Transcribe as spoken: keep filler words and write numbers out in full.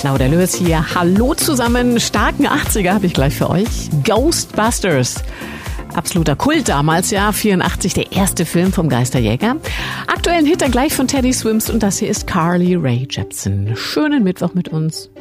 Claudia Lörs hier. Hallo zusammen. Starken achtziger habe ich gleich für euch. Ghostbusters. Absoluter Kult damals, ja. vierundachtzig, der erste Film vom Geisterjäger. Aktuellen Hit dann gleich von Teddy Swims und das hier ist Carly Rae Jepsen. Schönen Mittwoch mit uns.